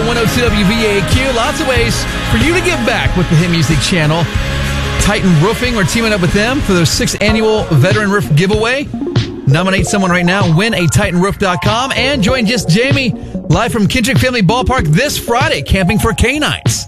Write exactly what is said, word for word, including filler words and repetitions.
one oh two W V A Q. Lots of ways for you to give back with the Hit Music Channel. Titan Roofing, we're teaming up with them for their sixth annual Veteran Roof Giveaway. Nominate someone right now, win a titan roof dot com, and join Just Jamie live from Kendrick Family Ballpark this Friday, camping for canines.